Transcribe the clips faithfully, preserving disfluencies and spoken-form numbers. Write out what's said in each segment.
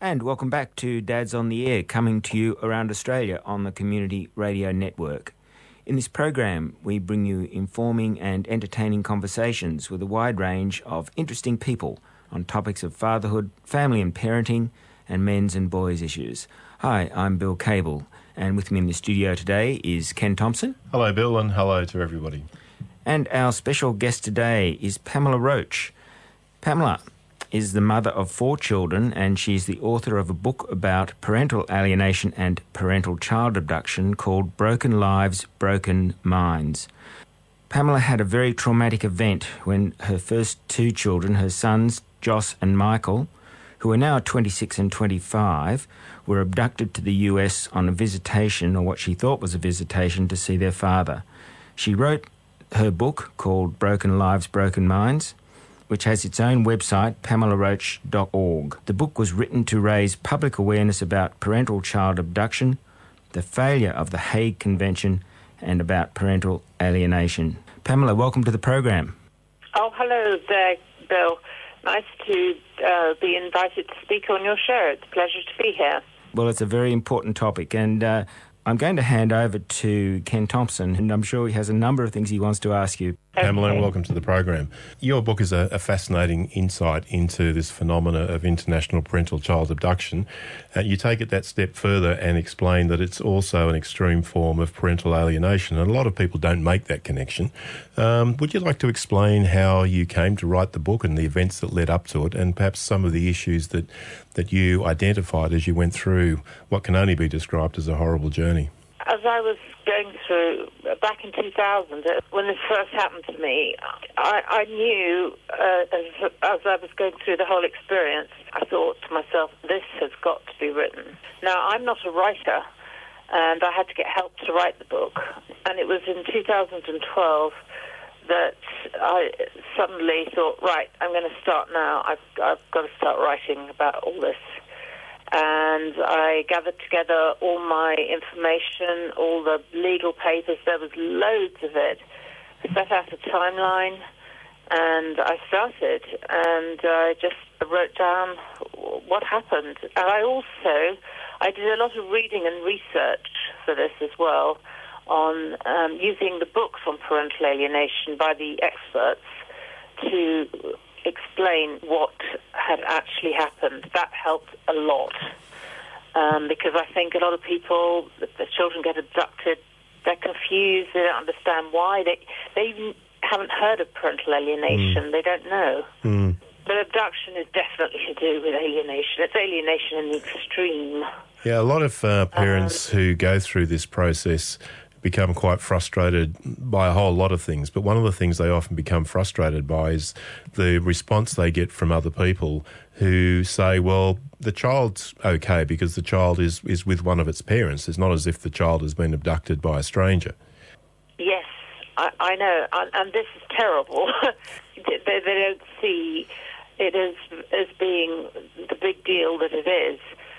And welcome back to Dads on the Air, coming to you around Australia on the Community Radio Network. In this program, we bring you informing and entertaining conversations with a wide range of interesting people on topics of fatherhood, family and parenting, and men's and boys' issues. Hi, I'm Bill Cable, and with me in the studio today is Ken Thompson. Hello, Bill, and hello to everybody. And our special guest today is Pamela Roach. Pamela is the mother of four children, and she's the author of a book about parental alienation and parental child abduction called Broken Lives, Broken Minds. Pamela had a very traumatic event when her first two children, her sons Joss and Michael, who are now twenty-six and twenty-five, were abducted to the U S on a visitation, or what she thought was a visitation, to see their father. She wrote her book called Broken Lives, Broken Minds, which has its own website, pamela roach dot org. The book was written to raise public awareness about parental child abduction, the failure of the Hague Convention, and about parental alienation. Pamela, welcome to the program. Oh, hello there, Bill. Nice to uh, be invited to speak on your show. It's a pleasure to be here. Well, it's a very important topic, and uh, I'm going to hand over to Ken Thompson, and I'm sure he has a number of things he wants to ask you. Okay. Pamela, and welcome to the program. Your book is a, a fascinating insight into this phenomena of international parental child abduction. Uh, you take it that step further and explain that it's also an extreme form of parental alienation, and a lot of people don't make that connection. Um, would you like to explain how you came to write the book and the events that led up to it, and perhaps some of the issues that, that you identified as you went through what can only be described as a horrible journey? As I was going through, back in two thousand, when this first happened to me, I, I knew, uh, as, as I was going through the whole experience, I thought to myself, this has got to be written. Now, I'm not a writer, and I had to get help to write the book. And it was in two thousand twelve that I suddenly thought, right, I'm going to start now. I've, I've got to start writing about all this. And I gathered together all my information, all the legal papers. There was loads of it. I set out a timeline, and I started, and I just wrote down what happened. And I also, I did a lot of reading and research for this as well, on um, using the books on parental alienation by the experts to explain what had actually happened. That helped a lot, um, because I think a lot of people, the children get abducted, they're confused, they don't understand why, they they even haven't heard of parental alienation, mm. they don't know. Mm. But abduction is definitely to do with alienation. It's alienation in the extreme. Yeah, a lot of uh, parents um, who go through this process become quite frustrated by a whole lot of things. But one of the things they often become frustrated by is the response they get from other people who say, well, the child's okay because the child is, is with one of its parents. It's not as if the child has been abducted by a stranger. Yes, I, I know. And, and this is terrible. they, they don't see it as, as being the big deal that it is.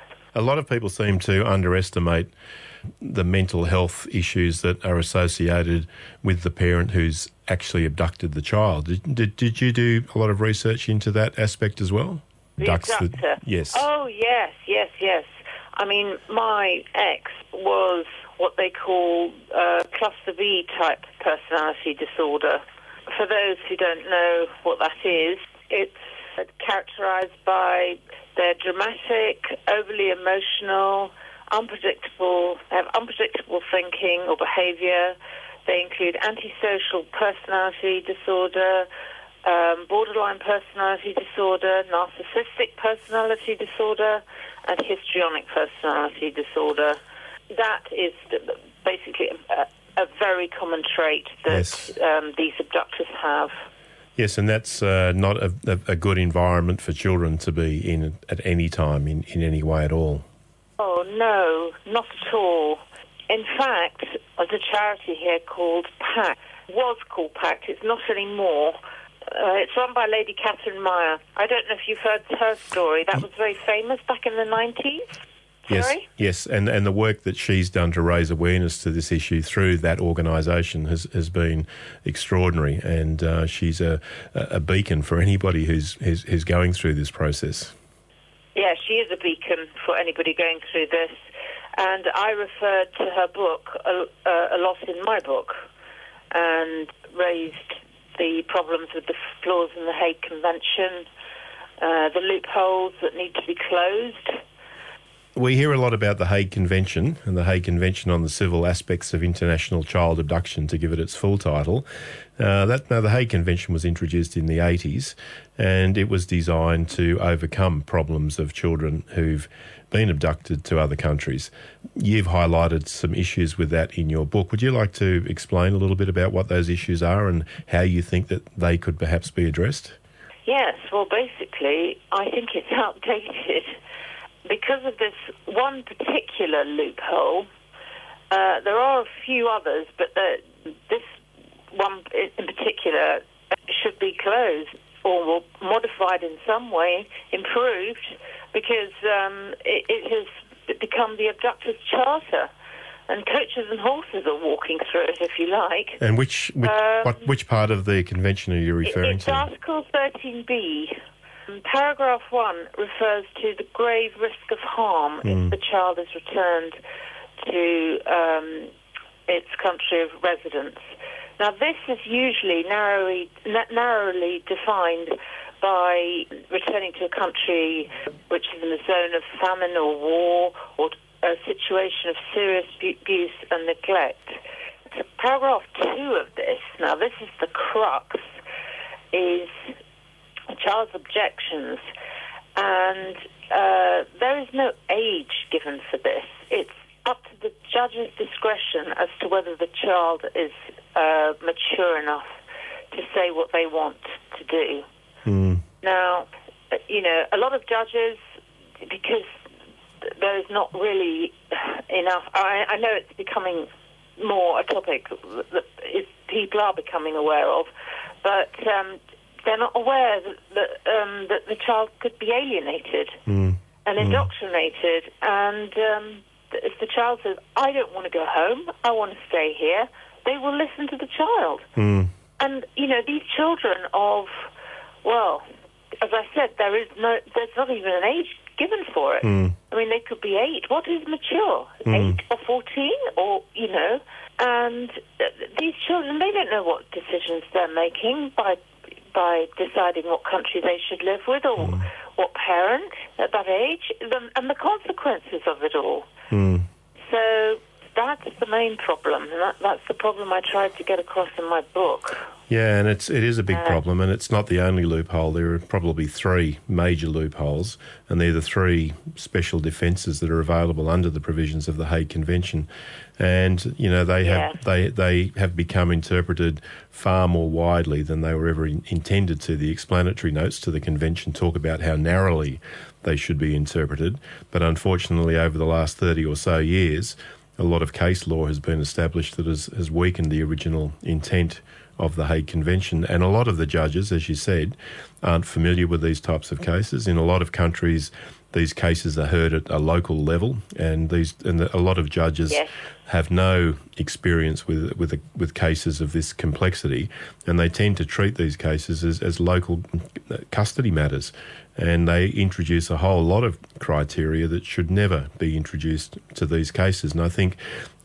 A lot of people seem to underestimate the mental health issues that are associated with the parent who's actually abducted the child. Did, did, did you do a lot of research into that aspect as well? The abductor? The, yes. Oh, yes, yes, yes. I mean, my ex was what they call uh, cluster B type personality disorder. For those who don't know what that is, it's characterized by their dramatic, overly emotional, unpredictable, they have unpredictable thinking or behaviour. They include antisocial personality disorder, um, borderline personality disorder, narcissistic personality disorder, and histrionic personality disorder. That is basically a, a very common trait that yes. um, these abductors have. Yes, and that's uh, not a, a, a good environment for children to be in at any time, in, in any way at all. Oh, no, not at all. In fact, there's a charity here called PACT. It was called PACT. It's not anymore. Uh, it's run by Lady Catherine Meyer. I don't know if you've heard her story. That was very famous back in the nineties. Yes, Sorry? yes, and, and the work that she's done to raise awareness to this issue through that organisation has, has been extraordinary, and uh, she's a, a beacon for anybody who's, who's who's going through this process. Yeah, yeah, she is a beacon for anybody going through this. And I referred to her book a, a lot in my book and raised the problems with the flaws in the Hague Convention, uh, the loopholes that need to be closed. We hear a lot about the Hague Convention and the Hague Convention on the Civil Aspects of International Child Abduction, to give it its full title. Uh, that now, the Hague Convention was introduced in the eighties, and it was designed to overcome problems of children who've been abducted to other countries. You've highlighted some issues with that in your book. Would you like to explain a little bit about what those issues are and how you think that they could perhaps be addressed? Yes, well, basically, I think it's outdated. Because of this one particular loophole, uh, there are a few others, but the, this one in particular should be closed or modified in some way, improved, because um, it, it has become the abductor's charter, and coaches and horses are walking through it, if you like. And which which, um, what, which part of the convention are you referring it, it's to? Article thirteen B. Paragraph one refers to the grave risk of harm mm. if the child is returned to um, its country of residence. Now, this is usually narrowly, na- narrowly defined by returning to a country which is in a zone of famine or war or a situation of serious abuse and neglect. Paragraph two of this, now this is the crux, is a child's objections, and uh, there is no age given for this. It's up to the judge's discretion as to whether the child is uh, mature enough to say what they want to do. Mm. Now, you know, a lot of judges, because there is not really enough, I, I know it's becoming more a topic that is, people are becoming aware of, but um, they're not aware that, that, um, that the child could be alienated mm. and indoctrinated. Mm. And um, if the child says, I don't want to go home, I want to stay here, they will listen to the child. Mm. And, you know, these children of, well, as I said, there is no, there's not even an age given for it. Mm. I mean, they could be eight. What is mature? Mm. Eight or fourteen? Or, you know, and th- these children, they don't know what decisions they're making by by deciding what country they should live with or mm. what parent at that age, the, and the consequences of it all. Mm. So that's the main problem, and that, that's the problem I tried to get across in my book. Yeah, and it's it is a big uh, problem, and it's not the only loophole. There are probably three major loopholes, and they're the three special defences that are available under the provisions of the Hague Convention. And you know they have yeah. they they have become interpreted far more widely than they were ever in, intended to. The explanatory notes to the convention talk about how narrowly they should be interpreted, but unfortunately, over the last thirty or so years, a lot of case law has been established that has, has weakened the original intent of the Hague Convention. And a lot of the judges, as you said, aren't familiar with these types of cases. In a lot of countries, these cases are heard at a local level, and these and a lot of judges yes. have no experience with with a, with cases of this complexity, and they tend to treat these cases as, as local custody matters, and they introduce a whole lot of criteria that should never be introduced to these cases. And I think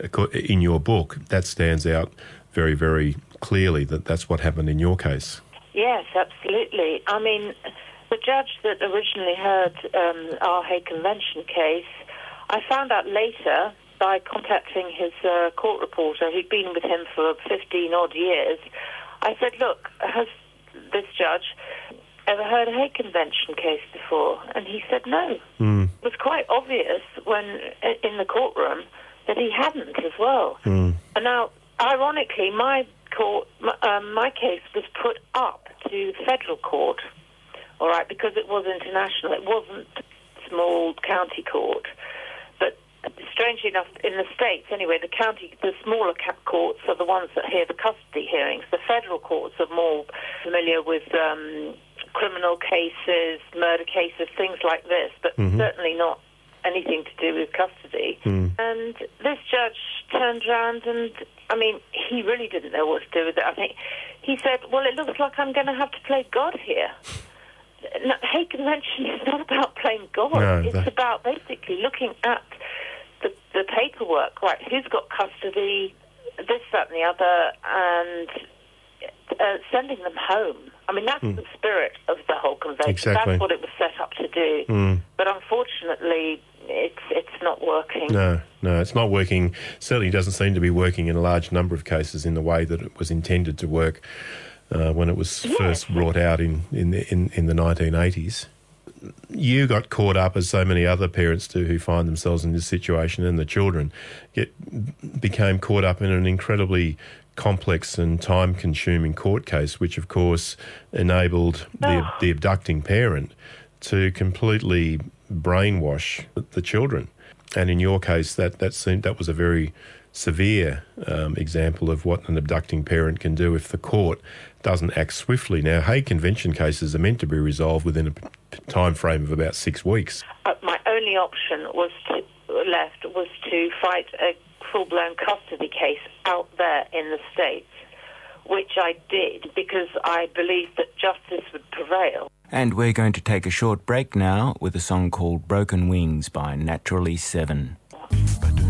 in your book that stands out very, very clearly that that's what happened in your case. Yes, absolutely. I mean, the judge that originally heard um, our Hague Convention case, I found out later by contacting his uh, court reporter, who'd been with him for fifteen odd years. I said, look, has this judge ever heard a Hague Convention case before? And he said no. Mm. It was quite obvious when in the courtroom that he hadn't as well. Mm. And now, ironically, my court, my, um, my case was put up to federal court, all right, because it was international. It wasn't small county court. But strangely enough, in the States, anyway, the county, the smaller courts are the ones that hear the custody hearings. The federal courts are more familiar with um, criminal cases, murder cases, things like this, but mm-hmm. certainly not anything to do with custody. Mm. And this judge turned around and, I mean, he really didn't know what to do with it. I think he said, well, it looks like I'm going to have to play God here. no, Hague Convention is not about playing God. No, it's that... about basically looking at the, the paperwork, right? Who's got custody, this, that, and the other, and uh, sending them home. I mean, that's mm. the spirit of the whole convention. Exactly. That's what it was set up to do. Mm. But unfortunately, it's it's not working. No, no, it's not working. Certainly doesn't seem to be working in a large number of cases in the way that it was intended to work uh, when it was yes. first brought out in, in, the, in, in the nineteen eighties. You got caught up, as so many other parents do who find themselves in this situation, and the children get became caught up in an incredibly complex and time-consuming court case, which of course enabled the, oh. the abducting parent to completely brainwash the children. And in your case, that that seemed that was a very severe um, example of what an abducting parent can do if the court doesn't act swiftly. Now, Hague Convention cases are meant to be resolved within a p- time frame of about six weeks. Uh, my only option was to, left was to fight a full-blown custody case out there in the States, which I did because I believed that justice would prevail. And we're going to take a short break now with a song called Broken Wings by Naturally Seven.